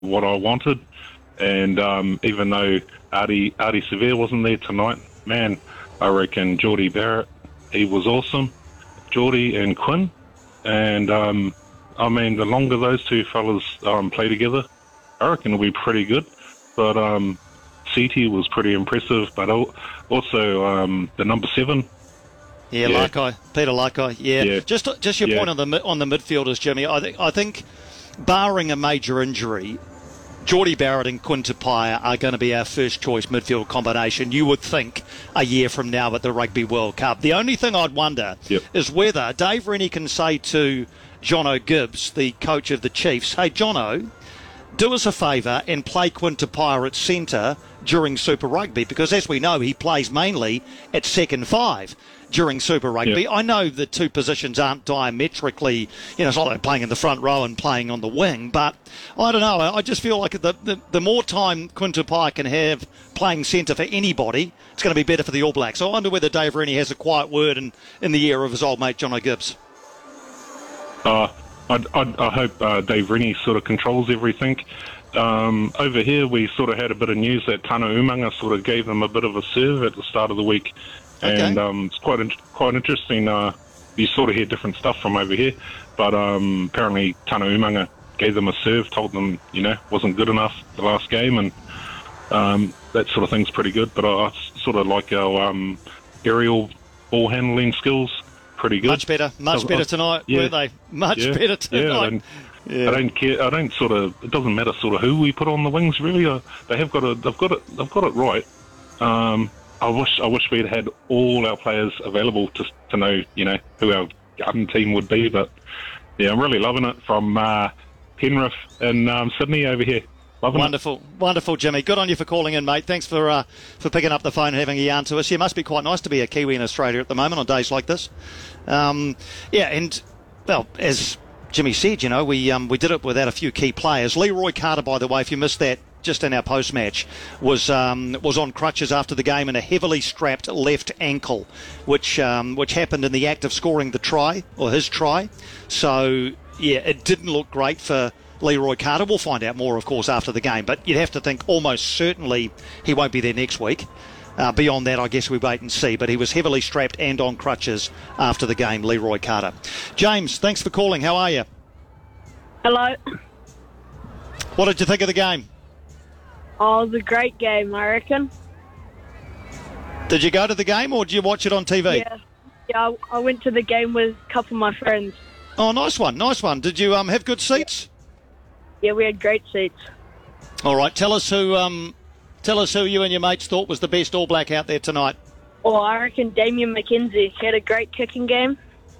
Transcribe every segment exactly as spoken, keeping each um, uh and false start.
what I wanted. And um, even though Artie, Artie Severe wasn't there tonight, man, I reckon Geordie Barrett, he was awesome. Geordie and Quinn. And, um, I mean, the longer those two fellas um, play together, I reckon it'll be pretty good. But um, C T was pretty impressive. But also um, the number seven. Yeah, yeah. Lakai, Peter Lakai. Yeah. yeah. Just just your yeah. point on the on the midfielders, Jimmy. I think I think, barring a major injury, Geordie Barrett and Quinn Tupaia are going to be our first choice midfield combination, you would think, a year from now at the Rugby World Cup. The only thing I'd wonder yep. is whether Dave Rennie can say to Jono Gibbs, the coach of the Chiefs, hey, Jono, do us a favour and play Quinn Tupaia at centre during Super Rugby, because as we know, he plays mainly at second five during Super Rugby. Yep. I know the two positions aren't diametrically, you know, it's not like playing in the front row and playing on the wing, but I don't know, I just feel like the the, the more time Quinn Tupaia can have playing centre for anybody, it's going to be better for the All Blacks. So I wonder whether Dave Rennie has a quiet word in, in the ear of his old mate Jono Gibbs. Uh, I, I, I hope uh, Dave Rennie sort of controls everything. Um, over here, we sort of had a bit of news that Tana Umanga sort of gave them a bit of a serve at the start of the week. Okay. And um, it's quite in- quite interesting. Uh, you sort of hear different stuff from over here. But um, apparently Tana Umanga gave them a serve, told them, you know, wasn't good enough the last game. And um, that sort of thing's pretty good. But I, I sort of like our um, aerial ball handling skills. Pretty good. Much better. Much I, better I, tonight, yeah, weren't they? Much yeah, better tonight. Yeah, yeah. I don't care. I don't sort of. It doesn't matter sort of who we put on the wings. Really, uh, they have got it. They've got it. They've got it right. Um, I wish. I wish we'd had all our players available to to know, you know, who our garden team would be. But yeah, I'm really loving it from uh, Penrith and um, Sydney over here. Loving wonderful, it. wonderful, Jimmy. Good on you for calling in, mate. Thanks for uh, for picking up the phone and having a yarn to us. Yeah, it must be quite nice to be a Kiwi in Australia at the moment on days like this. Um, yeah, and well, as Jimmy said, you know, we um, we did it without a few key players. Leroy Carter, by the way, if you missed that, just in our post-match, was um, was on crutches after the game and a heavily strapped left ankle, which um, which happened in the act of scoring the try, or his try. So, yeah, it didn't look great for Leroy Carter. We'll find out more, of course, after the game, but you'd have to think almost certainly he won't be there next week. Uh, beyond that, I guess we wait and see, but he was heavily strapped and on crutches after the game, Leroy Carter. James, thanks for calling. How are you? Hello. What did you think of the game? Oh, it was a great game, I reckon. Did you go to the game or did you watch it on T V? Yeah, yeah. I, I went to the game with a couple of my friends. Oh, nice one, nice one. Did you um have good seats? Yeah, we had great seats. All right, tell us who um tell us who you and your mates thought was the best All Black out there tonight. Oh, I reckon Damien McKenzie. He had a great kicking game.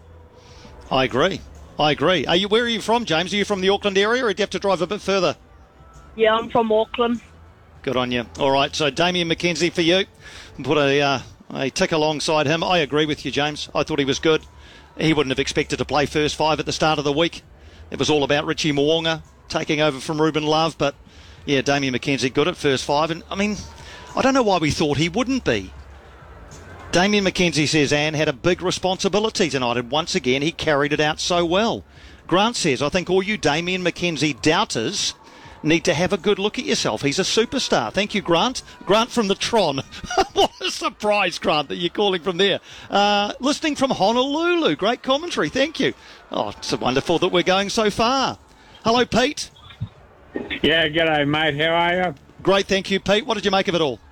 I agree. I agree. Are you? Where are you from, James? Are you from the Auckland area, or do you have to drive a bit further? Yeah, I'm from Auckland. Good on you. All right, so Damien McKenzie for you. Put a uh, a tick alongside him. I agree with you, James. I thought he was good. He wouldn't have expected to play first five at the start of the week. It was all about Richie Mo'unga taking over from Ruben Love, but yeah, Damien McKenzie good at first five. And I mean, I don't know why we thought he wouldn't be. Damien McKenzie says Anne had a big responsibility tonight, and once again he carried it out so well. Grant says, I think all you Damien McKenzie doubters need to have a good look at yourself. He's a superstar. Thank you, Grant. Grant from the Tron. What a surprise, Grant, that you're calling from there. Uh, listening from Honolulu. Great commentary. Thank you. Oh, it's wonderful that we're going so far. Hello, Pete. Yeah, g'day, mate. How are you? Great, thank you, Pete. What did you make of it all?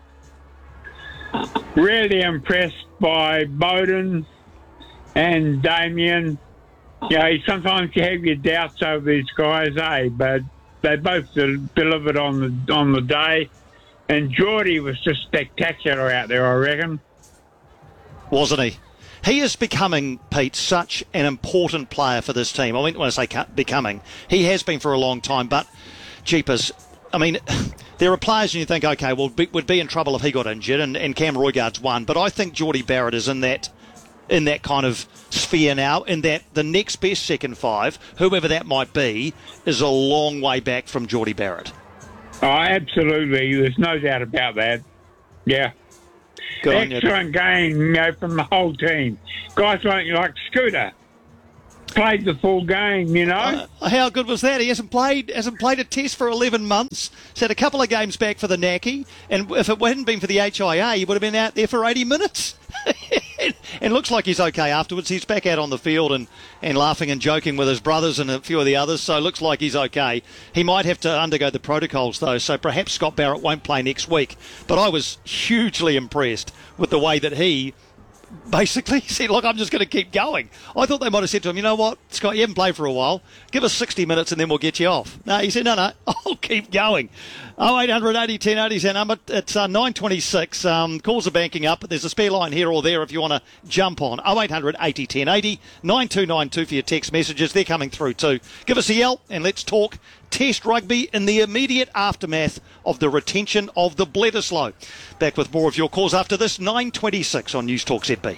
Really impressed by Bowden and Damien. You know, sometimes you have your doubts over these guys, eh? But they both delivered on the on the day. And Geordie was just spectacular out there, I reckon. Wasn't he? He is becoming, Pete, such an important player for this team. I mean, when I say becoming, he has been for a long time, but jeepers, I mean, there are players and you think, okay, well, would be in trouble if he got injured, and, and Cam Roigard's one, but I think Geordie Barrett is in that in that kind of sphere now, in that the next best second five, whoever that might be, is a long way back from Geordie Barrett. Oh, absolutely. There's no doubt about that. Yeah. Good on you. Excellent game, you know, from the whole team. Guys like, like Scooter. played the full game, you know. Uh, how good was that? He hasn't played hasn't played a test for eleven months. He's had a couple of games back for the Naki, and if it hadn't been for the H I A, he would have been out there for eighty minutes. And looks like he's okay afterwards. He's back out on the field and, and laughing and joking with his brothers and a few of the others, so it looks like he's okay. He might have to undergo the protocols, though, so perhaps Scott Barrett won't play next week. But I was hugely impressed with the way that he basically said, look, I'm just going to keep going. I thought they might have said to him, you know what, Scott, you haven't played for a while. Give us sixty minutes and then we'll get you off. No, he said, no, no, I'll keep going. oh eight hundred eighty ten eighty is our number. It's uh, nine twenty-six. Um, calls are banking up, but there's a spare line here or there if you want to jump on. oh eight hundred eighty ten eighty, nine two nine two for your text messages. They're coming through too. Give us a yell and let's talk Test rugby in the immediate aftermath of the retention of the Bledisloe. Back with more of your calls after this, nine twenty-six on News Talk Z B.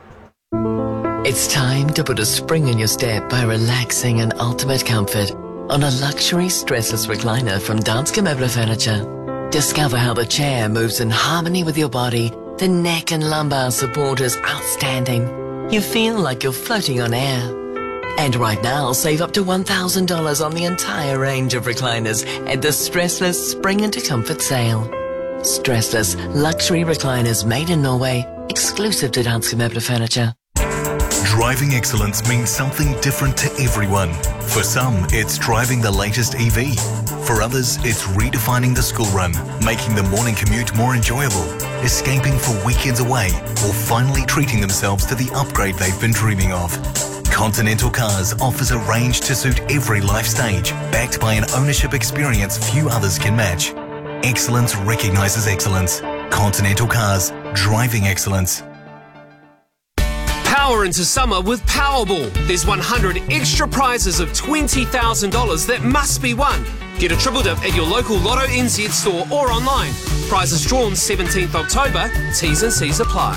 It's time to put a spring in your step by relaxing in ultimate comfort on a luxury stressless recliner from Danske Møbler Furniture. Discover how the chair moves in harmony with your body. The neck and lumbar support is outstanding. You feel like you're floating on air. And right now, save up to one thousand dollars on the entire range of recliners at the Stressless Spring into Comfort sale. Stressless luxury recliners made in Norway, exclusive to Danske Møbler Furniture. Driving excellence means something different to everyone. For some, it's driving the latest E V. For others, it's redefining the school run, making the morning commute more enjoyable, escaping for weekends away, or finally treating themselves to the upgrade they've been dreaming of. Continental Cars offers a range to suit every life stage, backed by an ownership experience few others can match. Excellence recognises excellence. Continental Cars, driving excellence. Power into summer with Powerball. There's one hundred extra prizes of twenty thousand dollars that must be won. Get a triple dip at your local Lotto N Z store or online. Prizes drawn seventeenth October. T's and C's apply.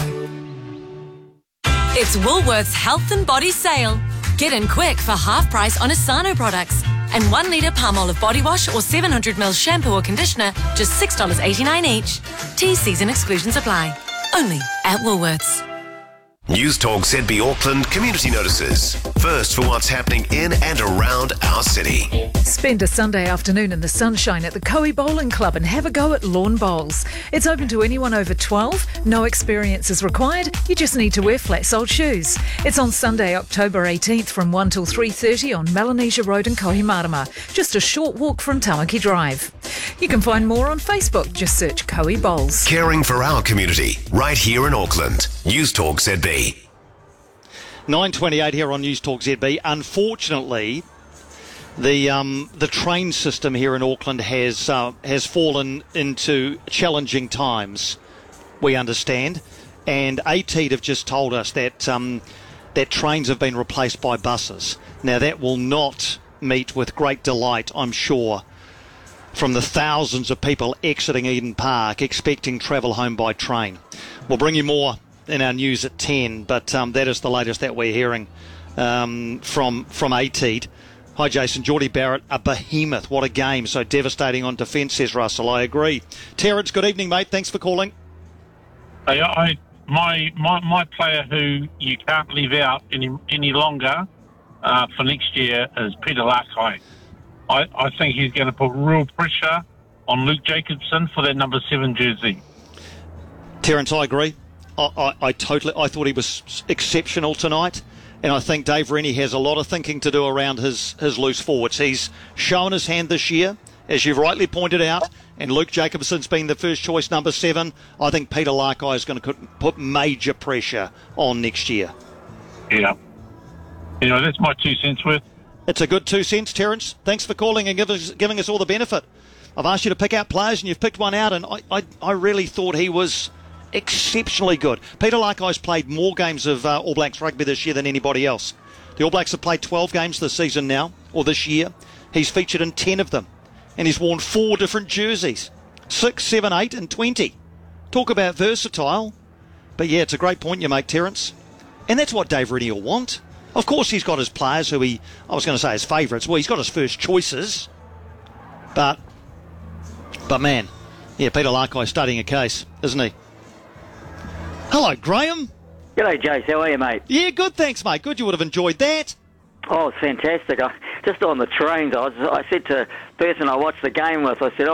It's Woolworths Health and Body Sale. Get in quick for half price on Asano products. And one litre palm olive body wash or seven hundred milliliters shampoo or conditioner, just six dollars eighty-nine each. T, C's and exclusions apply. Only at Woolworths. News Talk Z B Auckland community notices. First for what's happening in and around our city. Spend a Sunday afternoon in the sunshine at the Koei Bowling Club and have a go at lawn bowls. It's open to anyone over twelve. No experience is required. You just need to wear flat-soled shoes. It's on Sunday, October eighteenth from one till three thirty on Melanesia Road in Kohimarama. Just a short walk from Tamaki Drive. You can find more on Facebook. Just search Koei Bowls. Caring for our community right here in Auckland. News Talk Z B. nine twenty-eight here on News Talk Z B. Unfortunately, the um, the train system here in Auckland has uh, has fallen into challenging times, we understand. And A T E D have just told us that um, that trains have been replaced by buses. Now, that will not meet with great delight, I'm sure, from the thousands of people exiting Eden Park expecting travel home by train. We'll bring you more in our news at ten, but um, that is the latest that we're hearing um, from from A T E D. Hi, Jason. Jordie Barrett, a behemoth. What a game. So devastating on defence, says Russell. I agree. Terrence, good evening, mate. Thanks for calling. Hey, I, my, my my player who you can't leave out any any longer uh, for next year is Peter Lakai. I, I think he's going to put real pressure on Luke Jacobson for that number seven jersey. Terrence, I agree. I, I, I totally. I thought he was exceptional tonight, and I think Dave Rennie has a lot of thinking to do around his, his loose forwards. He's shown his hand this year, as you've rightly pointed out, and Luke Jacobson's been the first choice number seven. I think Peter Lakai is going to put major pressure on next year. Yeah. You know, that's my two cents worth. It's a good two cents, Terrence. Thanks for calling and give us, giving us all the benefit. I've asked you to pick out players, and you've picked one out, and I, I, I really thought he was exceptionally good. Peter Lakai's played more games of uh, All Blacks rugby this year than anybody else. The All Blacks have played twelve games this season now, or this year. He's featured in ten of them, and he's worn four different jerseys. Six, seven, eight, and twenty. Talk about versatile. But yeah, it's a great point you make, Terrence. And that's what Dave Rennie will want. Of course, he's got his players who he, I was going to say his favourites. Well, he's got his first choices. But, but man, yeah, Peter Lakai's studying a case, isn't he? Hello, Graham. G'day, Jace. How are you, mate? Yeah, good, thanks, mate. Good, you would have enjoyed that. Oh, it's fantastic. I, just on the trains, I, was, I said to the person I watched the game with, I said,